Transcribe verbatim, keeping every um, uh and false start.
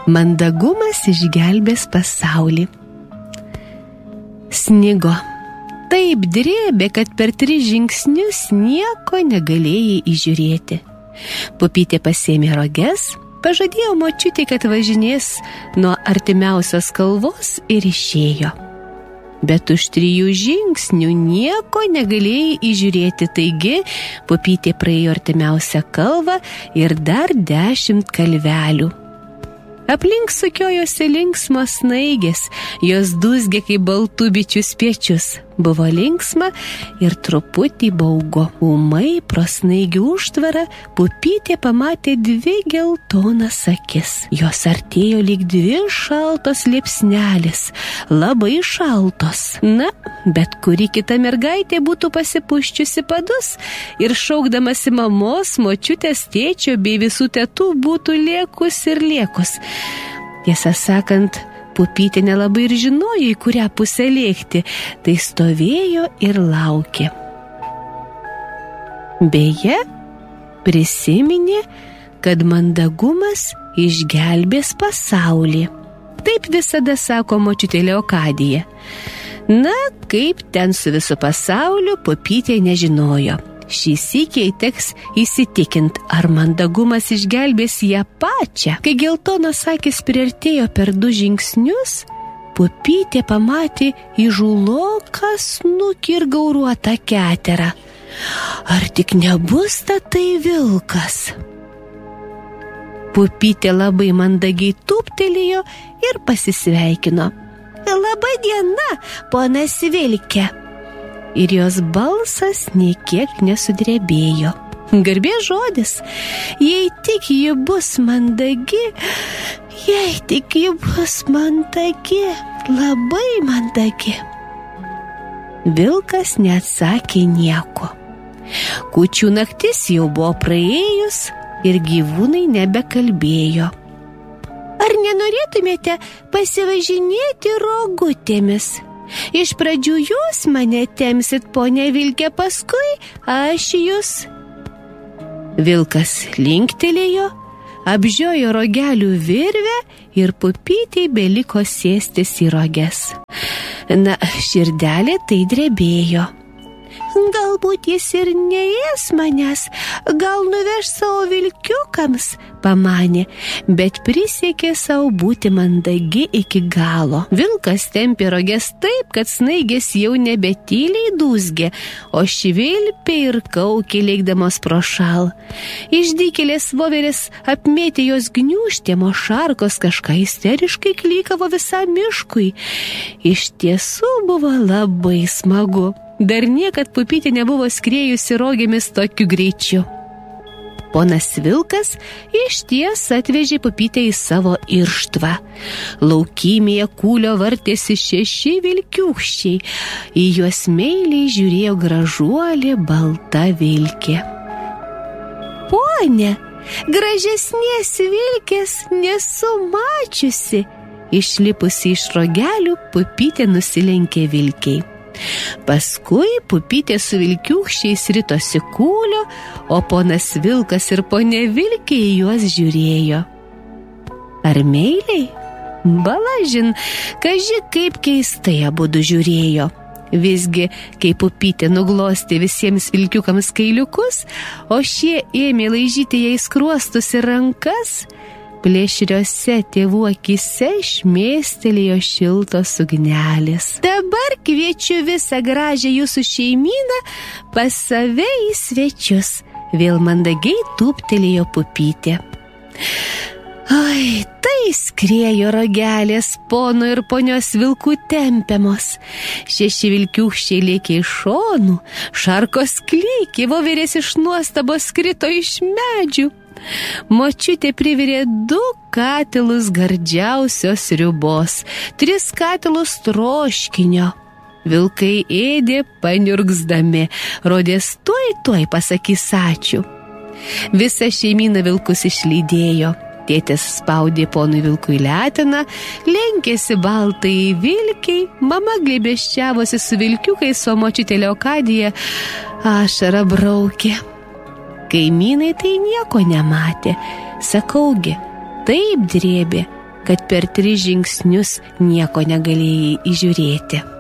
Mandagumas išgelbės pasaulį. Snigo. Taip drėbė, kad per tris žingsnius nieko negalėjai įžiūrėti. Pupytė pasėmė roges, pažadėjo močiutei, kad važinės nuo artimiausios kalvos ir išėjo. Bet už trijų žingsnių nieko negalėjai įžiūrėti, taigi Pupytė praėjo artimiausią kalvą ir dar dešimt kalvelių. Aplink sukiojosi linksmos snaigės, jos dūzgė kaip baltų bičių spiečius. Buvo linksma ir truputį baugu. Ūmai pro snaigių užtvarą Pupytė pamatė dvi geltonas akis. Jos artėjo lyg dvi šaltos liepsnelės, labai šaltos. Na, bet kuri kita mergaitė būtų pasipuščiusi padus ir šaukdamasi mamos, močiutės, tėčio bei visų tetų būtų liekus ir liekus. Tiesą sakant, Pupytė nelabai ir žinojo, į kurią pusę lėkti, tai stovėjo ir laukė. Beje, prisiminė, kad mandagumas išgelbės pasaulį. Taip visada sako močiutė Leokadija. Na, kaip ten su visu pasauliu, Pupytė nežinojo. Šį sykį teks įsitikint, ar mandagumas išgelbės ją pačią. Kai geltonos akys priartėjo per du žingsnius, Pupytė pamatė įžūloką snukį ir gauruotą keterą. Ar tik nebus tai vilkas? Pupytė labai mandagiai tūptelėjo ir pasisveikino. Labą dieną, ponas Vilke. Ir jos balsas nė kiek nesudrebėjo. Garbės žodis, jei tik ji bus mandagi, jei tik ji bus mandagi, labai mandagi. Vilkas neatsakė nieko. Kūčių naktis jau buvo praėjus ir gyvūnai nebekalbėjo. Ar nenorėtumėte pasivažinėti rogutėmis? Iš pradžių jūs mane temsit, ponia Vilke, paskui aš jūs. Vilkas linktelėjo, apžiojo rogelių virvę ir Pupytei beliko sėstis į roges. Na, širdelė tai drebėjo. Galbūt jis ir neės manęs, gal nuveš savo vilkiukams, pamanė, bet prisiekė savo būti mandagi iki galo. Vilkas tempė roges taip, kad snaigės jau nebetyliai dūzgė, o švilpė ir kaukė lėkdamos pro šalą. Išdykėlės voverės apmėtė jos gniūžtėmo šarkos, kažką isteriškai klykavo visam miškui. Iš tiesų buvo labai smagu. Dar niekad Pupytė nebuvo skriejusi rogėmis tokiu greičiu. Ponas Vilkas išties atvežė Pupytę į savo irštvą. Laukymėje kūlio vartėsi šeši vilkiūkščiai. Į juos meiliai žiūrėjo gražuolė balta vilkė. Pone, gražesnės vilkės nesu mačiusi. Išlipusi iš rogelių, Pupytė nusilenkė vilkei. Paskui Pupytė su vilkiūkščiais ritosi kūlio, o ponas Vilkas ir ponė Vilkė į juos žiūrėjo. Ar meiliai? Balažin, kaži kaip keistai abudu žiūrėjo. Visgi, kai Pupytė nuglostė visiems vilkiukams kailiukus, o šie ėmė laižyti jai skruostus ir rankas, plėšriose tėvų akise šmėstelėjo šiltos ugnelės. Dabar kviečiu visą gražią jūsų šeimyną pas save į svečius, vėl mandagiai tūptelėjo Pupytė. Oi, tai skriejo rogelės pono ir ponios vilkų tempiamos. Šeši vilkiūkščiai lėkė iš šonų, šarkos klykė, voverės iš nuostabos krito iš medžių. Močiutė privirė du katilus gardžiausios sriubos, tris katilus troškinio. Vilkai ėdė paniurgzdami, rodės tuoj tuoj pasakys ačiū. Visa šeimyna vilkus išlydėjo. Tėtis spaudė ponui Vilkui leteną, lenkėsi baltai vilkiai, mama glėbesčiavosi su vilkiukais, o močiutė Leokadija ašarą braukė. Kaimynai tai nieko nematė, sakaugi, taip drėbė, kad per tris žingsnius nieko negalėjai įžiūrėti.